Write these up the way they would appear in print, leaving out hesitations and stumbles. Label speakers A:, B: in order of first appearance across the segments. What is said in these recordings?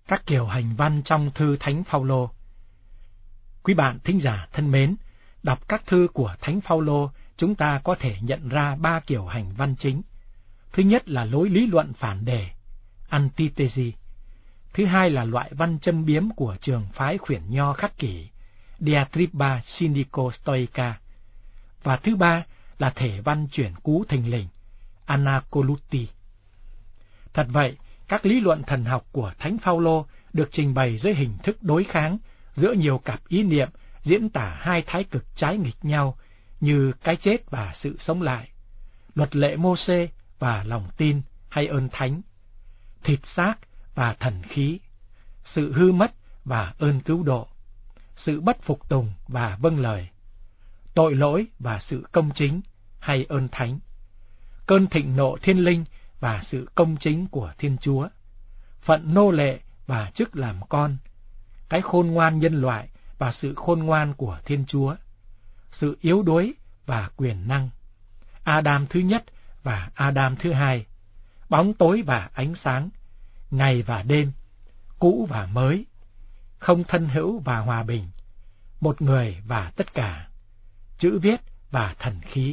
A: Các kiểu hành văn trong thư Thánh Phaolô. Quý bạn thính giả thân mến, đọc các thư của Thánh Phaolô, chúng ta có thể nhận ra 3 kiểu hành văn chính. Thứ nhất là lối lý luận phản đề, antithesi. Thứ hai là loại văn châm biếm của trường phái khuyển nho khắc kỷ, diatriba cynico-stoica. Và thứ ba là thể văn chuyển cú thình lình, anacoluti. Thật vậy, các lý luận thần học của Thánh Phaolô được trình bày dưới hình thức đối kháng giữa nhiều cặp ý niệm diễn tả hai thái cực trái nghịch nhau như cái chết và sự sống lại, luật lệ Mô-xê và lòng tin hay ơn thánh, thịt xác và thần khí, sự hư mất và ơn cứu độ, sự bất phục tùng và vâng lời, tội lỗi và sự công chính hay ơn thánh, cơn thịnh nộ thiên linh và sự công chính của Thiên Chúa, phận nô lệ và chức làm con, cái khôn ngoan nhân loại và sự khôn ngoan của Thiên Chúa, sự yếu đuối và quyền năng, Adam thứ nhất và Adam thứ hai, bóng tối và ánh sáng, ngày và đêm, cũ và mới, không thân hữu và hòa bình, một người và tất cả, chữ viết và thần khí.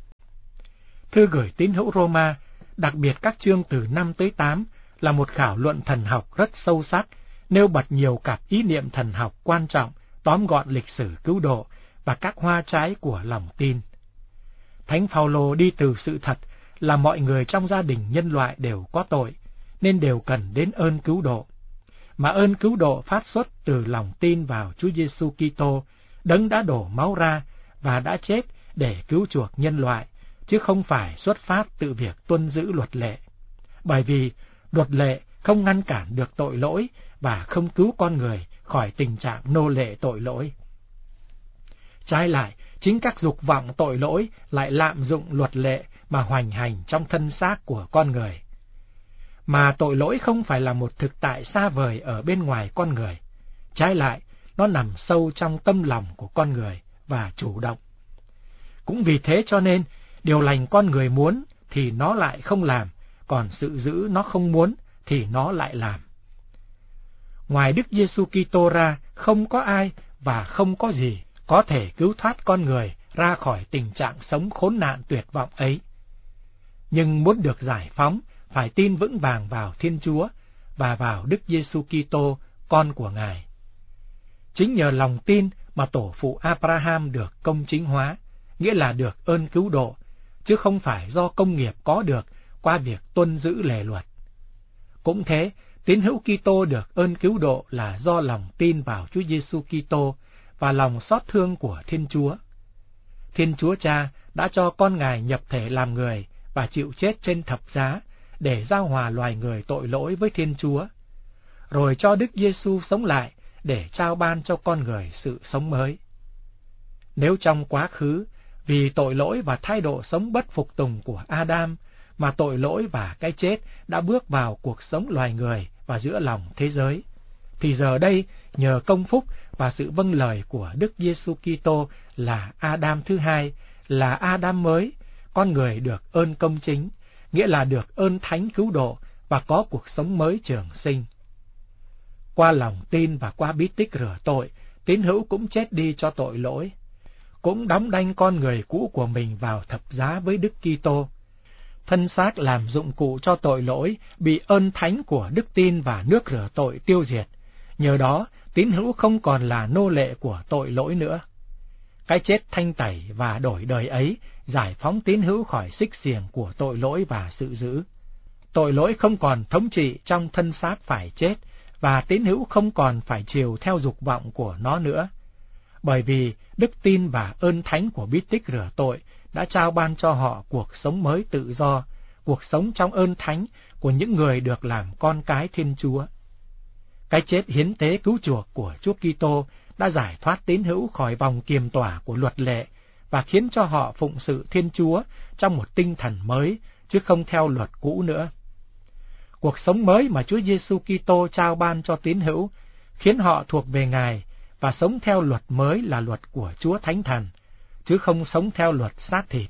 A: Thư gửi tín hữu Roma, đặc biệt các chương từ 5 tới 8 là một khảo luận thần học rất sâu sắc, nêu bật nhiều cặp ý niệm thần học quan trọng, tóm gọn lịch sử cứu độ và các hoa trái của lòng tin. Thánh Phaolô đi từ sự thật là mọi người trong gia đình nhân loại đều có tội, nên đều cần đến ơn cứu độ. Mà ơn cứu độ phát xuất từ lòng tin vào Chúa Giêsu Kitô, Đấng đã đổ máu ra và đã chết để cứu chuộc nhân loại, chứ không phải xuất phát từ việc tuân giữ luật lệ. Bởi vì luật lệ không ngăn cản được tội lỗi và không cứu con người khỏi tình trạng nô lệ tội lỗi. Trái lại, chính các dục vọng tội lỗi lại lạm dụng luật lệ mà hoành hành trong thân xác của con người. Mà tội lỗi không phải là một thực tại xa vời ở bên ngoài con người. Trái lại, nó nằm sâu trong tâm lòng của con người và chủ động. Cũng vì thế cho nên, điều lành con người muốn thì nó lại không làm, còn sự dữ nó không muốn thì nó lại làm. Ngoài Đức Giêsu Kitô ra, không có ai và không có gì có thể cứu thoát con người ra khỏi tình trạng sống khốn nạn tuyệt vọng ấy. Nhưng muốn được giải phóng, phải tin vững vàng vào Thiên Chúa và vào Đức Giêsu Kitô, con của Ngài. Chính nhờ lòng tin mà tổ phụ Abraham được công chính hóa, nghĩa là được ơn cứu độ, chứ không phải do công nghiệp có được qua việc tuân giữ lề luật. Cũng thế, tín hữu Kitô được ơn cứu độ là do lòng tin vào Chúa Giêsu Kitô và lòng xót thương của Thiên Chúa. Thiên Chúa Cha đã cho con Ngài nhập thể làm người và chịu chết trên thập giá để giao hòa loài người tội lỗi với Thiên Chúa, rồi cho Đức Giêsu sống lại để trao ban cho con người sự sống mới. Nếu trong quá khứ, vì tội lỗi và thái độ sống bất phục tùng của Adam mà tội lỗi và cái chết đã bước vào cuộc sống loài người và giữa lòng thế giới, thì giờ đây nhờ công phúc và sự vâng lời của Đức Giêsu Kitô là Adam thứ hai, là Adam mới, con người được ơn công chính, nghĩa là được ơn thánh cứu độ và có cuộc sống mới trường sinh. Qua lòng tin và qua bí tích rửa tội, tín hữu cũng chết đi cho tội lỗi, cũng đóng đanh con người cũ của mình vào thập giá với Đức Kitô. Thân xác làm dụng cụ cho tội lỗi bị ơn thánh của đức tin và nước rửa tội tiêu diệt. Nhờ đó, tín hữu không còn là nô lệ của tội lỗi nữa. Cái chết thanh tẩy và đổi đời ấy giải phóng tín hữu khỏi xích xiềng của tội lỗi và sự dữ. Tội lỗi không còn thống trị trong thân xác phải chết, và tín hữu không còn phải chiều theo dục vọng của nó nữa. Bởi vì đức tin và ơn thánh của bí tích rửa tội đã trao ban cho họ cuộc sống mới tự do, cuộc sống trong ơn thánh của những người được làm con cái Thiên Chúa. Cái chết hiến tế cứu chuộc của Chúa Kitô đã giải thoát tín hữu khỏi vòng kiềm tỏa của luật lệ và khiến cho họ phụng sự Thiên Chúa trong một tinh thần mới, chứ không theo luật cũ nữa. Cuộc sống mới mà Chúa Giêsu Kitô trao ban cho tín hữu khiến họ thuộc về Ngài và sống theo luật mới là luật của Chúa Thánh Thần, chứ không sống theo luật xác thịt.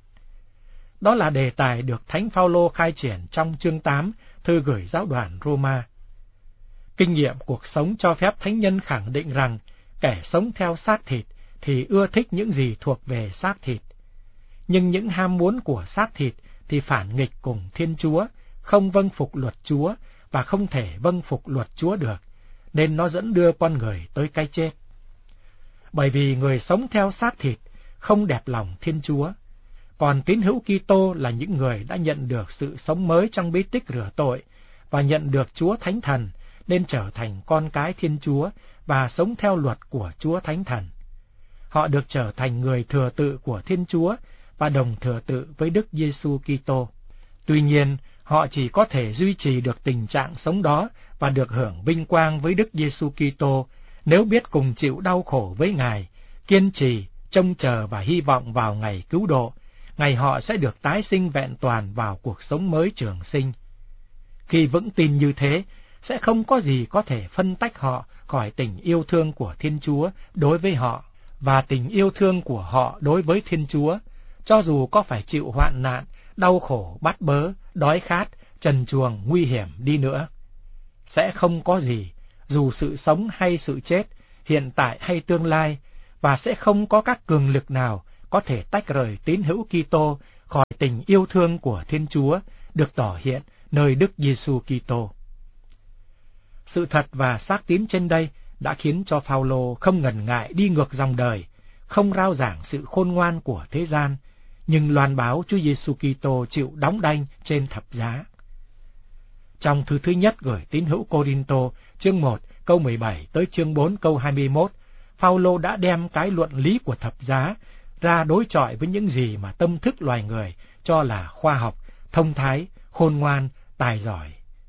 A: Đó là đề tài được Thánh Phaolô khai triển trong chương 8 thư gửi giáo đoàn Roma. Kinh nghiệm cuộc sống cho phép thánh nhân khẳng định rằng kẻ sống theo xác thịt thì ưa thích những gì thuộc về xác thịt. Nhưng những ham muốn của xác thịt thì phản nghịch cùng Thiên Chúa, không vâng phục luật Chúa và không thể vâng phục luật Chúa được, nên nó dẫn đưa con người tới cái chết. Bởi vì người sống theo xác thịt không đẹp lòng Thiên Chúa, còn tín hữu Kitô là những người đã nhận được sự sống mới trong bí tích rửa tội và nhận được Chúa Thánh Thần, nên trở thành con cái Thiên Chúa và sống theo luật của Chúa Thánh Thần. Họ được trở thành người thừa tự của Thiên Chúa và đồng thừa tự với Đức Giêsu Kitô. Tuy nhiên, họ chỉ có thể duy trì được tình trạng sống đó và được hưởng vinh quang với Đức Giêsu Kitô nếu biết cùng chịu đau khổ với Ngài, kiên trì, trông chờ và hy vọng vào ngày cứu độ, ngày họ sẽ được tái sinh vẹn toàn vào cuộc sống mới trường sinh. Khi vững tin như thế, sẽ không có gì có thể phân tách họ khỏi tình yêu thương của Thiên Chúa đối với họ và tình yêu thương của họ đối với Thiên Chúa, cho dù có phải chịu hoạn nạn, đau khổ, bắt bớ, đói khát, trần truồng, nguy hiểm đi nữa. Sẽ không có gì, dù sự sống hay sự chết, hiện tại hay tương lai, và sẽ không có các cường lực nào có thể tách rời tín hữu Kitô khỏi tình yêu thương của Thiên Chúa được tỏ hiện nơi Đức Giêsu Kitô. Sự thật và xác tín trên đây đã khiến cho Phao-lô không ngần ngại đi ngược dòng đời, không rao giảng sự khôn ngoan của thế gian, nhưng loan báo Chúa Giêsu Kitô chịu đóng đanh trên thập giá. Trong thư thứ nhất gửi tín hữu Cô-rinh-tô, chương 1 câu 17 tới chương 4 câu 21, Phao-lô đã đem cái luận lý của thập giá ra đối chọi với những gì mà tâm thức loài người cho là khoa học, thông thái, khôn ngoan, tài giỏi.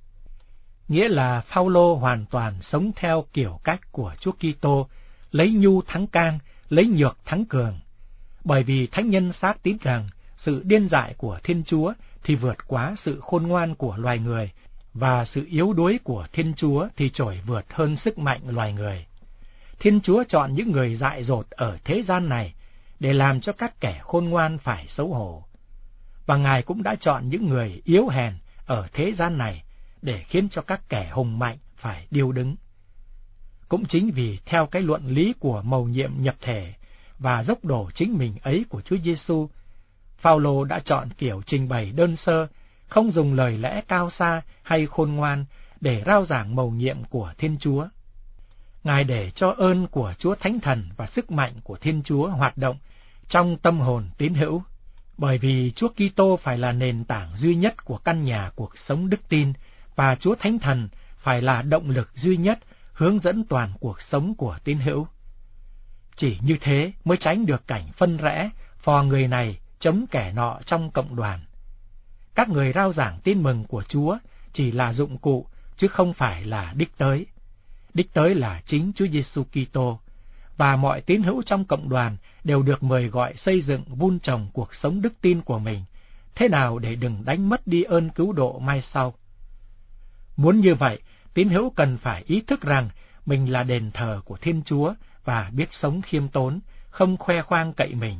A: Nghĩa là Phao-lô hoàn toàn sống theo kiểu cách của Chúa Kitô, lấy nhu thắng can, lấy nhược thắng cường. Bởi vì thánh nhân xác tín rằng sự điên dại của Thiên Chúa thì vượt quá sự khôn ngoan của loài người, và sự yếu đuối của Thiên Chúa thì trội vượt hơn sức mạnh loài người. Thiên Chúa chọn những người dại dột ở thế gian này để làm cho các kẻ khôn ngoan phải xấu hổ. Và Ngài cũng đã chọn những người yếu hèn ở thế gian này để khiến cho các kẻ hùng mạnh phải điêu đứng. Cũng chính vì theo cái luận lý của mầu nhiệm nhập thể và dốc đổ chính mình ấy của Chúa Giêsu, Phao-lô đã chọn kiểu trình bày đơn sơ, không dùng lời lẽ cao xa hay khôn ngoan để rao giảng mầu nhiệm của Thiên Chúa. Ngài để cho ơn của Chúa Thánh Thần và sức mạnh của Thiên Chúa hoạt động trong tâm hồn tín hữu, bởi vì Chúa Kitô phải là nền tảng duy nhất của căn nhà cuộc sống đức tin, và Chúa Thánh Thần phải là động lực duy nhất hướng dẫn toàn cuộc sống của tín hữu. Chỉ như thế mới tránh được cảnh phân rẽ, phò người này chống kẻ nọ trong cộng đoàn. Các người rao giảng tin mừng của Chúa chỉ là dụng cụ, chứ không phải là đích tới. Đích tới là chính Chúa Giêsu Kitô, và mọi tín hữu trong cộng đoàn đều được mời gọi xây dựng vun trồng cuộc sống đức tin của mình, thế nào để đừng đánh mất đi ơn cứu độ mai sau. Muốn như vậy, tín hữu cần phải ý thức rằng mình là đền thờ của Thiên Chúa và biết sống khiêm tốn, không khoe khoang cậy mình.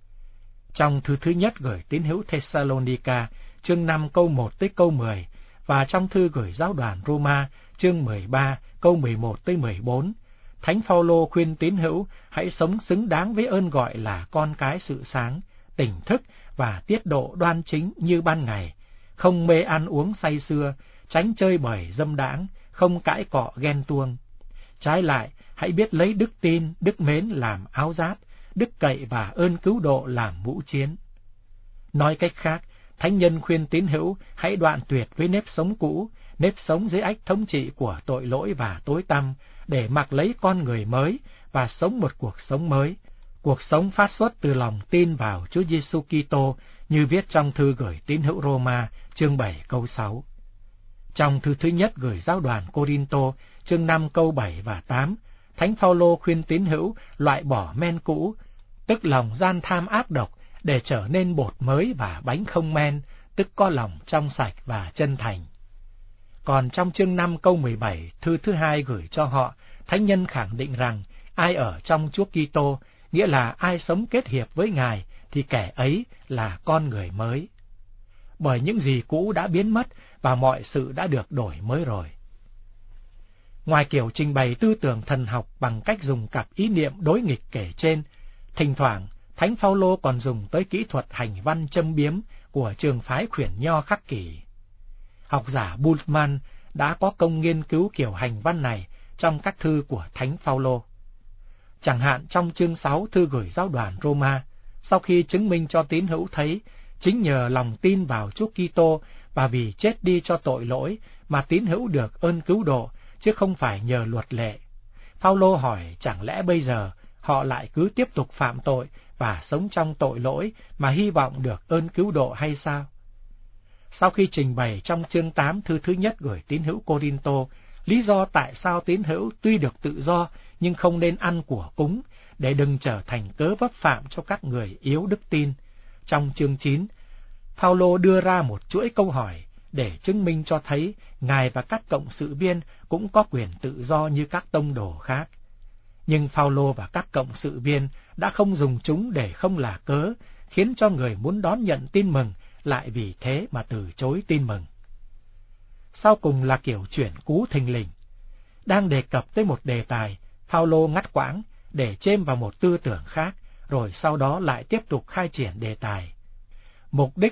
A: Trong thư thứ nhất gửi tín hữu Thessalonica, chương 5 câu 1 tới câu 10, và trong thư gửi giáo đoàn Roma, chương 13 câu 11 tới 14, Thánh Phao-lô khuyên tín hữu hãy sống xứng đáng với ơn gọi là con cái sự sáng, tỉnh thức và tiết độ đoan chính như ban ngày, không mê ăn uống say sưa, tránh chơi bời dâm đãng, không cãi cọ ghen tuông. Trái lại, hãy biết lấy đức tin, đức mến làm áo giáp, đức cậy và ơn cứu độ làm mũ chiến. Nói cách khác, thánh nhân khuyên tín hữu hãy đoạn tuyệt với nếp sống cũ, nếp sống dưới ách thống trị của tội lỗi và tối tăm, để mặc lấy con người mới và sống một cuộc sống mới, cuộc sống phát xuất từ lòng tin vào Chúa Giêsu Kitô, như viết trong thư gửi tín hữu Roma, chương 7 câu 6. Trong thư thứ nhất gửi giáo đoàn Cô-rinh-tô, chương 5 câu 7 và 8, Thánh Phao-lô khuyên tín hữu loại bỏ men cũ, tức lòng gian tham ác độc, để trở nên bột mới và bánh không men, tức có lòng trong sạch và chân thành. Còn trong chương 5 câu 17, thư thứ hai gửi cho họ, thánh nhân khẳng định rằng ai ở trong Chúa Kitô, nghĩa là ai sống kết hiệp với Ngài, thì kẻ ấy là con người mới. Bởi những gì cũ đã biến mất và mọi sự đã được đổi mới rồi. Ngoài kiểu trình bày tư tưởng thần học bằng cách dùng cặp ý niệm đối nghịch kể trên, thỉnh thoảng Thánh Phaolô còn dùng tới kỹ thuật hành văn châm biếm của trường phái khuyển nho khắc kỷ. Học giả Bultmann đã có công nghiên cứu kiểu hành văn này trong các thư của Thánh Phaolô. Chẳng hạn trong chương 6 thư gửi giáo đoàn Roma, sau khi chứng minh cho tín hữu thấy chính nhờ lòng tin vào Chúa Kitô và vì chết đi cho tội lỗi mà tín hữu được ơn cứu độ, chứ không phải nhờ luật lệ, Phaolô hỏi chẳng lẽ bây giờ họ lại cứ tiếp tục phạm tội và sống trong tội lỗi mà hy vọng được ơn cứu độ hay sao? Sau khi trình bày trong chương 8 thư thứ nhất gửi tín hữu Cô-rin-tô, lý do tại sao tín hữu tuy được tự do nhưng không nên ăn của cúng để đừng trở thành cớ vấp phạm cho các người yếu đức tin, trong chương 9, Phaolô đưa ra một chuỗi câu hỏi để chứng minh cho thấy Ngài và các cộng sự viên cũng có quyền tự do như các tông đồ khác. Nhưng Phaolô và các cộng sự viên đã không dùng chúng để không là cớ, khiến cho người muốn đón nhận tin mừng lại vì thế mà từ chối tin mừng. Sau cùng là kiểu chuyển cú thình lình. Đang đề cập tới một đề tài, Phaolô ngắt quãng để chêm vào một tư tưởng khác, rồi sau đó lại tiếp tục khai triển đề tài. Mục đích